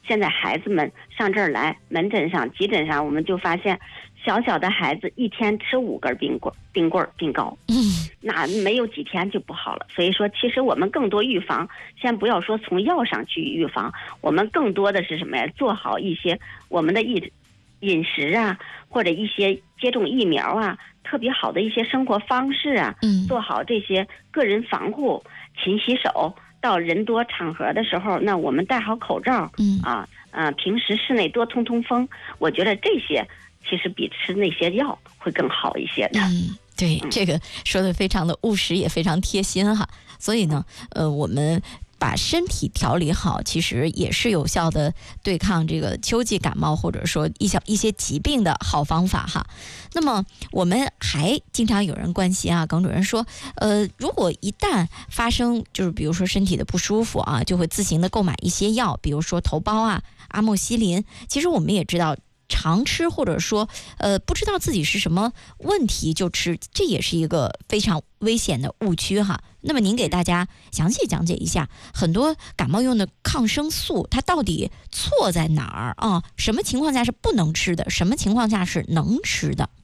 现在孩子们上这儿来，门诊上、急诊上，我们就发现小小的孩子一天吃5根冰棍、冰糕，那没有几天就不好了。所以说，其实我们更多预防，先不要说从药上去预防，我们更多的是什么呀？做好一些我们的饮食啊，或者一些接种疫苗啊，特别好的一些生活方式啊，做好这些个人防护，勤洗手。到人多场合的时候，那我们戴好口罩，平时室内多通通风。我觉得这些其实比吃那些药会更好一些的。 对，这个说的非常的务实，也非常贴心哈。所以呢，我们把身体调理好，其实也是有效的对抗这个秋季感冒或者说一些疾病的好方法哈。那么我们还经常有人关心啊，耿主任说，如果一旦发生就是比如说身体的不舒服啊，就会自行的购买一些药，比如说头孢啊、阿莫西林。其实我们也知道，常吃或者说不知道自己是什么问题就吃，这也是一个非常危险的误区哈。那么您给大家详细讲解一下，很多感冒用的抗生素它到底错在哪儿啊？什么情况下是不能吃的，什么情况下是能吃的？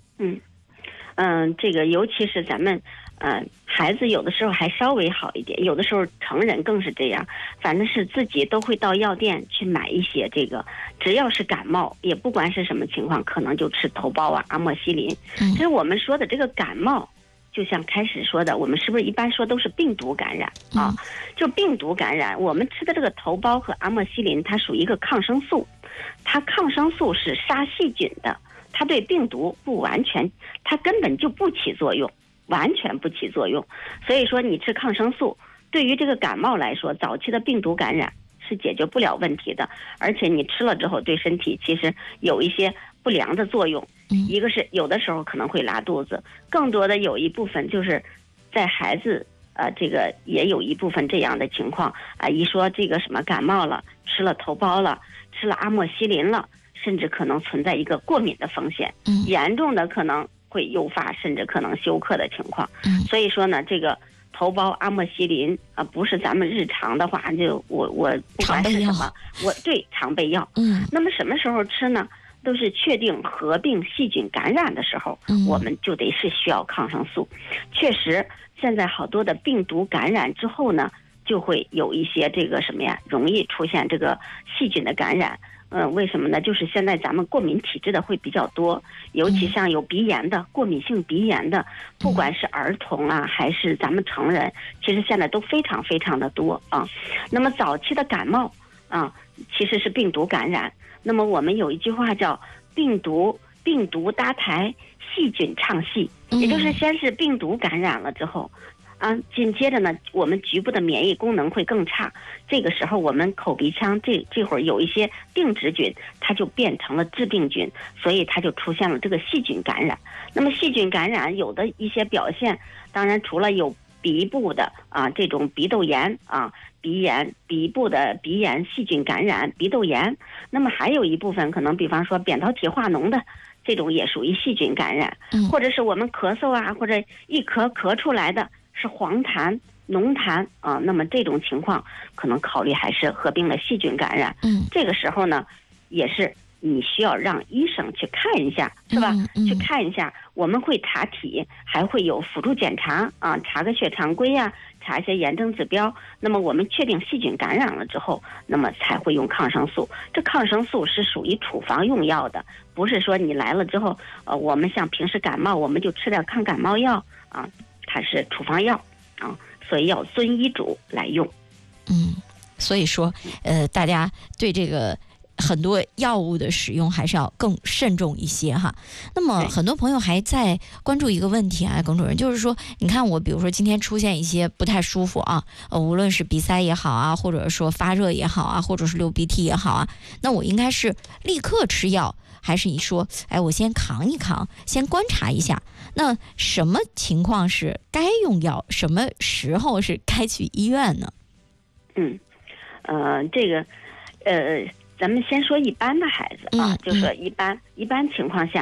这个尤其是咱们孩子有的时候还稍微好一点，有的时候成人更是这样，反正是自己都会到药店去买一些这个，只要是感冒，也不管是什么情况，可能就吃头孢啊、阿莫西林。其实我们说的这个感冒，就像开始说的，我们是不是一般说都是病毒感染啊？就病毒感染，我们吃的这个头孢和阿莫西林，它属于一个抗生素，它抗生素是杀细菌的，它对病毒不完全，它根本就不起作用，完全不起作用。所以说你吃抗生素对于这个感冒来说，早期的病毒感染是解决不了问题的，而且你吃了之后对身体其实有一些不良的作用。一个是有的时候可能会拉肚子，更多的有一部分就是在孩子这个也有一部分这样的情况一说这个什么感冒了，吃了头孢了，吃了阿莫西林了，甚至可能存在一个过敏的风险，严重的可能会诱发甚至可能休克的情况。所以说呢，这个头孢、阿莫西林不是咱们日常的话，就我不管是什么，我对常备药。那么什么时候吃呢？都是确定合并细菌感染的时候，我们就得是需要抗生素。确实，现在好多的病毒感染之后呢，就会有一些这个什么呀，容易出现这个细菌的感染。为什么呢？就是现在咱们过敏体质的会比较多，尤其像有鼻炎的、过敏性鼻炎的，不管是儿童啊还是咱们成人，其实现在都非常非常的多啊。那么早期的感冒其实是病毒感染。那么我们有一句话叫病毒搭台，细菌唱戏，也就是先是病毒感染了之后紧接着呢，我们局部的免疫功能会更差。这个时候，我们口鼻腔这会儿有一些病植菌，它就变成了致病菌，所以它就出现了这个细菌感染。那么细菌感染有的一些表现，当然除了有鼻部的这种鼻窦炎鼻炎，鼻部的鼻炎细菌感染鼻窦炎，那么还有一部分可能，比方说扁桃体化脓的。这种也属于细菌感染，或者是我们咳嗽或者一咳出来的是黄痰、浓痰那么这种情况可能考虑还是合并了细菌感染。这个时候呢，也是你需要让医生去看一下，是吧？去看一下，我们会查体，还会有辅助检查查个血常规查一些炎症指标。那么我们确定细菌感染了之后，那么才会用抗生素。这抗生素是属于处方用药的，不是说你来了之后我们像平时感冒我们就吃点抗感冒药它是处方药所以要遵医嘱来用。 所以说大家对这个很多药物的使用还是要更慎重一些哈。那么很多朋友还在关注一个问题耿主任，就是说你看我比如说今天出现一些不太舒服无论是鼻塞也好或者说发热也好或者是流鼻涕也好那我应该是立刻吃药，还是你说我先扛一扛，先观察一下？那什么情况是该用药，什么时候是该去医院呢？ 这个咱们先说一般的孩子就说一般情况下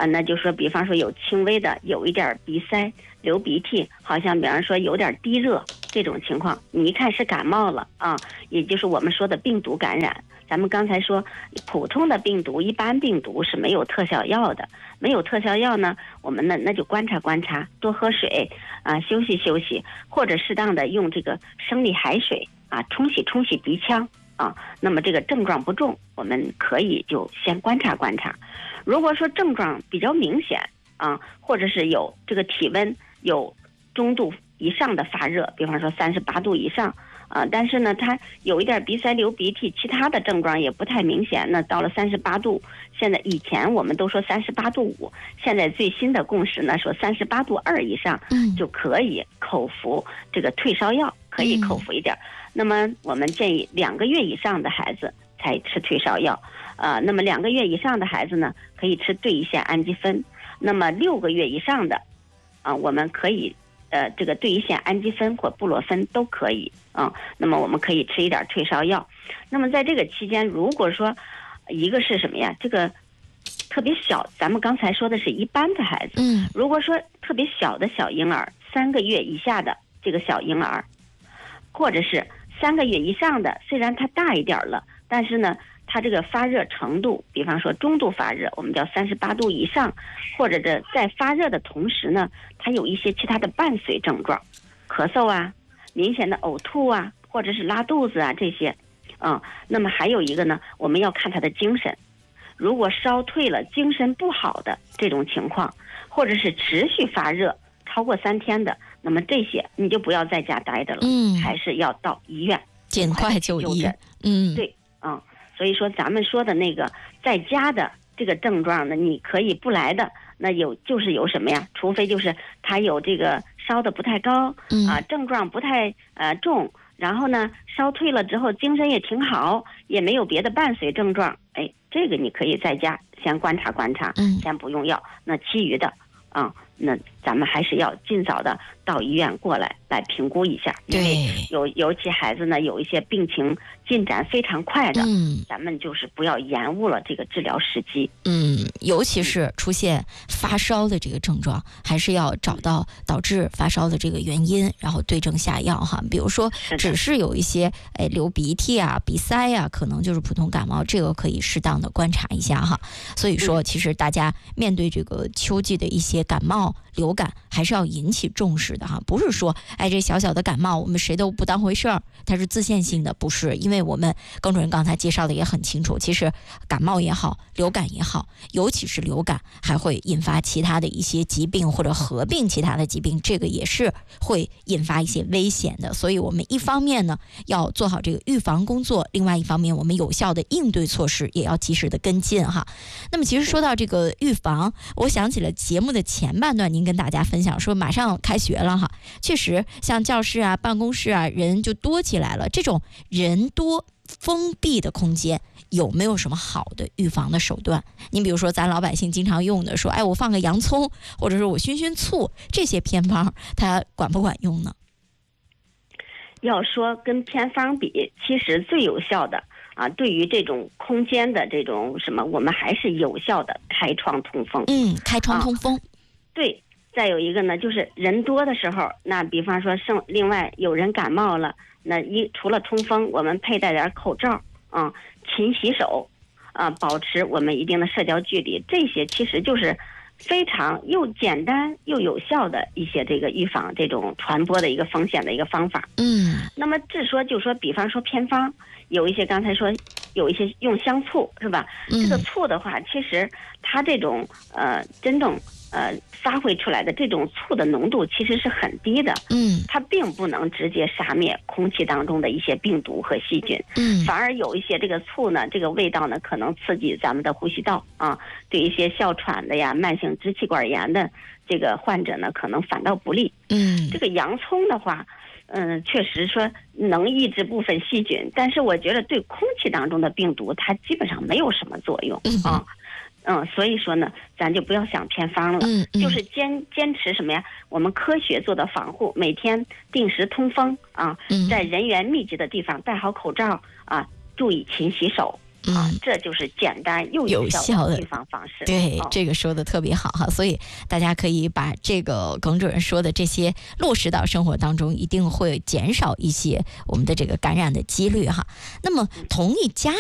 那就说比方说有轻微的有一点鼻塞、流鼻涕，好像比方说有点低热这种情况，你一看是感冒了啊，也就是我们说的病毒感染。咱们刚才说普通的病毒、一般病毒是没有特效药的，没有特效药呢，我们那就观察观察，多喝水啊，休息休息，或者适当的用这个生理海水啊冲洗冲洗鼻腔啊。那么这个症状不重，我们可以就先观察观察。如果说症状比较明显啊，或者是有这个体温有中度以上的发热，比方说38度以上啊，但是呢他有一点鼻塞流鼻涕，其他的症状也不太明显，那到了38度，现在以前我们都说38度5，现在最新的共识呢说38度2以上就可以口服这个退烧药，可以口服一点。那么我们建议2个月以上的孩子才吃退烧药，那么2个月以上的孩子呢可以吃对乙酰氨基酚，那么6个月以上的我们可以这个对乙酰氨基酚或布洛芬都可以啊。那么我们可以吃一点退烧药。那么在这个期间，如果说一个是什么呀？这个特别小，咱们刚才说的是一般的孩子，如果说特别小的小婴儿，3个月以下的这个小婴儿，或者是3个月以上的，虽然他大一点了，但是呢他这个发热程度，比方说中度发热，我们叫38度以上，或者在发热的同时呢，它有一些其他的伴随症状，咳嗽啊，明显的呕吐啊，或者是拉肚子啊这些，那么还有一个呢，我们要看他的精神，如果烧退了，精神不好的这种情况，或者是持续发热超过3天的，那么这些你就不要在家待着了，还是要到医院尽快就医。 对，所以说咱们说的那个在家的这个症状呢，你可以不来的，那就是有什么呀？除非就是他有这个烧的不太高症状不太重，然后呢烧退了之后精神也挺好，也没有别的伴随症状，这个你可以在家先观察观察，先不用药。那其余的那咱们还是要尽早的到医院过来评估一下，因为尤其孩子呢有一些病情进展非常快的，咱们就是不要延误了这个治疗时机。 尤其是出现发烧的这个症状，还是要找到导致发烧的这个原因，然后对症下药哈。比如说只是有一些流鼻涕啊、鼻塞啊，可能就是普通感冒，这个可以适当的观察一下哈。所以说其实大家面对这个秋季的一些感冒流感还是要引起重视的哈，不是说这小小的感冒我们谁都不当回事儿，它是自限性的，不是。因为我们耿主任刚才介绍的也很清楚，其实感冒也好，流感也好，尤其是流感还会引发其他的一些疾病或者合并其他的疾病，这个也是会引发一些危险的。所以我们一方面呢要做好这个预防工作，另外一方面我们有效的应对措施也要及时的跟进哈。那么其实说到这个预防，我想起了节目的前半段您跟大家分享说马上开学了哈，确实像教室啊、办公室啊人就多起来了，这种人多封闭的空间有没有什么好的预防的手段？你比如说咱老百姓经常用的说我放个洋葱，或者是我熏熏醋，这些偏方它管不管用呢？ 要说跟偏方比，其实最有效的对于这种空间的这种什么，我们还是有效的开窗通风。 开窗通风， 对。再有一个呢，就是人多的时候，那比方说另外有人感冒了，那除了通风，我们佩戴点口罩勤洗手保持我们一定的社交距离，这些其实就是非常又简单又有效的一些这个预防这种传播的一个风险的一个方法。那么就说比方说偏方，有一些刚才说有一些用香醋是吧？这个醋的话，其实它这种真正发挥出来的这种醋的浓度其实是很低的，它并不能直接杀灭空气当中的一些病毒和细菌，反而有一些这个醋呢，这个味道呢可能刺激咱们的呼吸道对一些哮喘的呀、慢性支气管炎的这个患者呢，可能反倒不利。这个洋葱的话，确实说能抑制部分细菌，但是我觉得对空气当中的病毒，它基本上没有什么作用所以说呢，咱就不要想偏方了，就是坚持什么呀？我们科学做到防护，每天定时通风在人员密集的地方戴好口罩注意勤洗手这就是简单又有效的预防方式。 对，这个说的特别好哈，所以大家可以把这个耿主任说的这些落实到生活当中，一定会减少一些我们的这个感染的几率哈。那么同一家